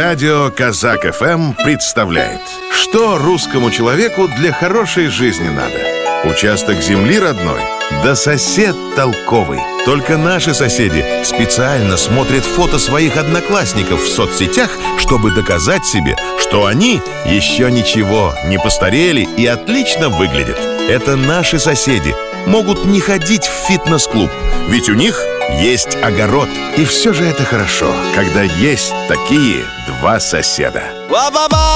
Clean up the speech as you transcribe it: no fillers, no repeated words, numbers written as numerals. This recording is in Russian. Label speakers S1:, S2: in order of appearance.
S1: Радио Казак ФМ представляет: что русскому человеку для хорошей жизни надо? Участок земли родной, да сосед толковый. Только наши соседи специально смотрят фото своих одноклассников в соцсетях, чтобы доказать себе, что они еще ничего, не постарели и отлично выглядят. Это наши соседи могут не ходить в фитнес-клуб, ведь у них есть огород. И все же это хорошо, когда есть такие два соседа.